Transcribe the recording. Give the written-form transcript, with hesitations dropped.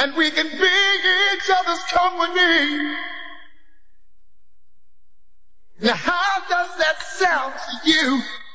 and we can be each other's company. Now how does that sound to you?